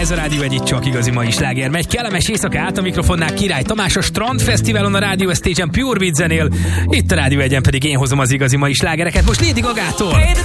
Ez a Rádió Egy, itt csak igazi mai sláger megy. Kellemes éjszaka át, a mikrofonnál Király Tamás, a Strandfesztiválon, a Rádió Stage-en Pure Beat zenél. Itt a Rádió Egyen pedig én hozom az igazi mai slágereket. Most Lady Gagától.